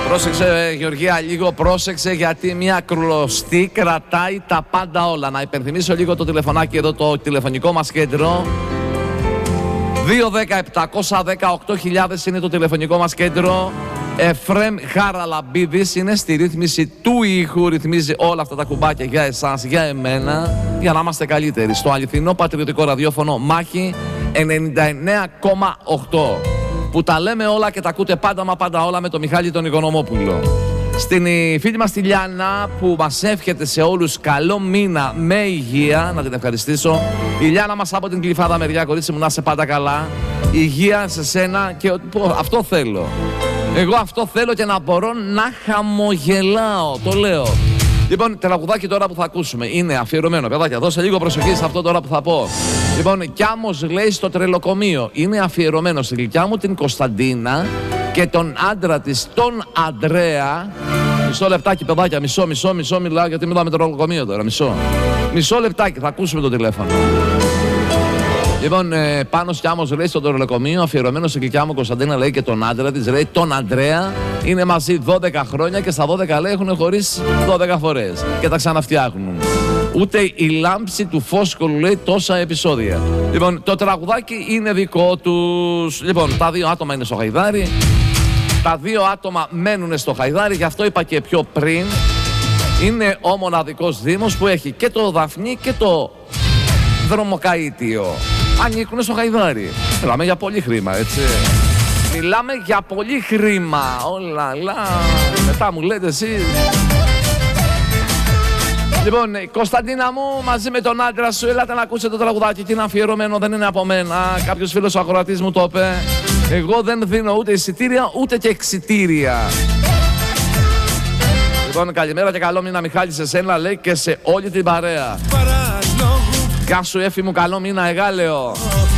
Πρόσεξε, Γεωργία, λίγο πρόσεξε, γιατί μια κρουλωστή κρατάει τα πάντα όλα. Να υπενθυμίσω λίγο το τηλεφωνάκι εδώ, το τηλεφωνικό μας κέντρο. 210-710-8.000 είναι το τηλεφωνικό μας κέντρο. Εφρέμ Χαραλαμπίδης είναι στη ρύθμιση του ήχου, ρυθμίζει όλα αυτά τα κουμπάκια για εσάς, για εμένα, για να είμαστε καλύτεροι. Στο αληθινό πατριωτικό ραδιόφωνο Μάχη 99,8, που τα λέμε όλα και τα ακούτε πάντα μα πάντα όλα με τον Μιχάλη τον Οικονομόπουλο. Στην φίλη μας τη Λιάννα, που μας εύχεται σε όλους καλό μήνα με υγεία, να την ευχαριστήσω. Η Λιάννα μας από την Κλειφάδα μεριά, κορίτσι μου, να είσαι πάντα καλά. Υγεία σε σένα και αυτό θέλω. Εγώ αυτό θέλω, και να μπορώ να χαμογελάω, το λέω. Λοιπόν, τραγουδάκι τώρα που θα ακούσουμε είναι αφιερωμένο, παιδάκια, δώσε λίγο προσοχή σε αυτό τώρα που θα πω. Λοιπόν, Κιάμος λέει στο τρελοκομείο, είναι αφιερωμένο στη γλυκιά μου την Κωνσταντίνα και τον άντρα της, τον Αντρέα. Μισό λεπτάκι, παιδάκια, μισό μιλάω, γιατί μιλάω με το τρελοκομείο τώρα, μισό λεπτάκι, θα ακούσουμε το τηλέφωνο. Λοιπόν, Πάνος Κιάμος λέει στο τρελοκομείο, αφιερωμένο στη γλυκιά μου Κωνσταντίνα, λέει, και τον άντρα της, λέει, τον Αντρέα. Είναι μαζί 12 χρόνια και στα 12 λέει έχουν χωρίσει 12 φορές και τα ξαναφτιάχνουν. Ούτε η λάμψη του φόσκολου, λέει, τόσα επεισόδια. Λοιπόν, το τραγουδάκι είναι δικό τους. Λοιπόν, τα δύο άτομα είναι στο Χαϊδάρι. Τα δύο άτομα μένουν στο Χαϊδάρι, γι' αυτό είπα και πιο πριν. Είναι ο μοναδικός δήμος που έχει και το Δαφνί και το Δρομοκαΐτιο. Ανήκουν στο Χαϊδάρι. Μιλάμε για πολύ χρήμα, έτσι. Μιλάμε για πολύ χρήμα. Όλα, μετά μου λέτε εσείς. Λοιπόν, Κωνσταντίνα μου, μαζί με τον άντρα σου, έλατε να ακούσετε το τραγουδάκι και είναι αφιερωμένο, δεν είναι από μένα. Κάποιος φίλος ο ακροατής μου το είπε. Εγώ δεν δίνω ούτε εισιτήρια, ούτε και εξιτήρια. Λοιπόν, καλημέρα και καλό μήνα, Μιχάλη, σε σένα, λέει, και σε όλη την παρέα. Γεια σου, Έφη μου, καλό μήνα, Εγάλεο.